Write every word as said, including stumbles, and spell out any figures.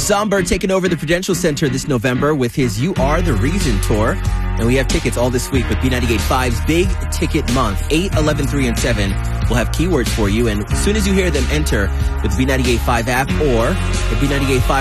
Zomber taking over the Prudential Center this November with his You Are the Reason tour. And we have tickets all this week with B ninety-eight point five's Big Ticket Month. eight, eleven, three, and seven will have keywords for you. And as soon as you hear them, enter with the B ninety-eight point five app or the B ninety-eight point five